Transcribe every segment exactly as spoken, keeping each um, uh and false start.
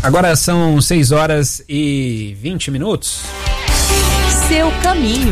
Agora são seis horas e vinte minutos. Seu caminho.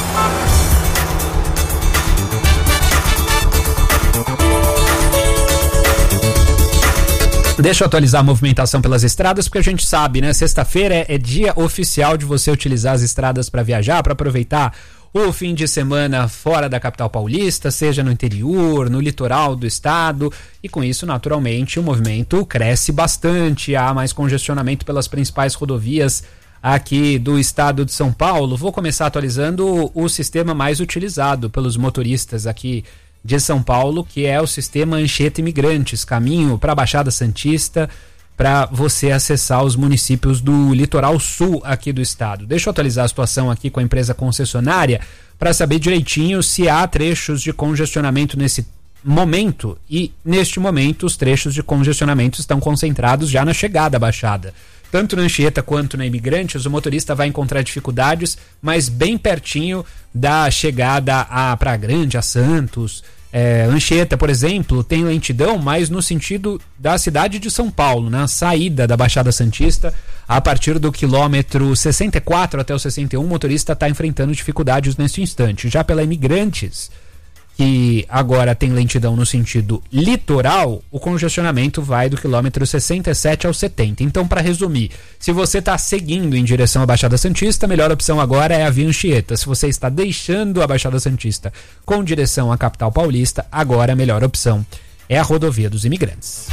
Deixa eu atualizar a movimentação pelas estradas, porque a gente sabe, né? Sexta-feira é, é dia oficial de você utilizar as estradas para viajar, para aproveitar o fim de semana fora da capital paulista, seja no interior, no litoral do estado, e com isso, naturalmente, o movimento cresce bastante, há mais congestionamento pelas principais rodovias aqui do estado de São Paulo. Vou começar atualizando o, o sistema mais utilizado pelos motoristas aqui de São Paulo, que é o sistema Anchieta Imigrantes, caminho para a Baixada Santista, para você acessar os municípios do litoral sul aqui do estado. Deixa eu atualizar a situação aqui com a empresa concessionária para saber direitinho se há trechos de congestionamento nesse momento, e neste momento os trechos de congestionamento estão concentrados já na chegada à Baixada. Tanto na Anchieta quanto na Imigrantes, o motorista vai encontrar dificuldades, mas bem pertinho da chegada a Praia Grande, a Santos. É, Anchieta, por exemplo, tem lentidão, mas no sentido da cidade de São Paulo, na saída da Baixada Santista, a partir do quilômetro sessenta e quatro até o sessenta e um, o motorista está enfrentando dificuldades neste instante. Já pela Imigrantes, que agora tem lentidão no sentido litoral, o congestionamento vai do quilômetro sessenta e sete ao setenta. Então, para resumir, se você está seguindo em direção à Baixada Santista, a melhor opção agora é a via Anchieta. Se você está deixando a Baixada Santista com direção à capital paulista, agora a melhor opção é a rodovia dos Imigrantes.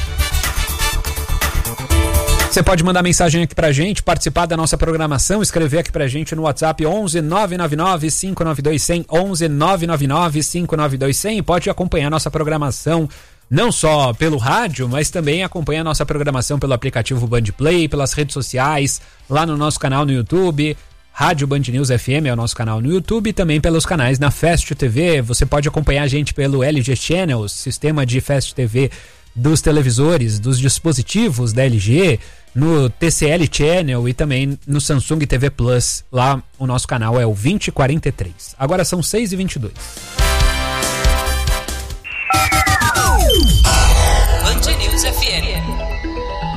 Você pode mandar mensagem aqui pra gente, participar da nossa programação, escrever aqui pra gente no WhatsApp onze nove nove nove cinco nove dois zero zero, onze nove nove nove cinco nove dois zero zero, e pode acompanhar nossa programação não só pelo rádio, mas também acompanhar nossa programação pelo aplicativo Band Play, pelas redes sociais, lá no nosso canal no YouTube, Rádio Band News F M é o nosso canal no YouTube, e também pelos canais na Fast T V. Você pode acompanhar a gente pelo L G Channels, sistema de Fast T V dos televisores, dos dispositivos da L G, no T C L Channel e também no Samsung T V Plus. Lá o nosso canal é o vinte e quarenta e três. Agora são seis e vinte e dois. Band News F M.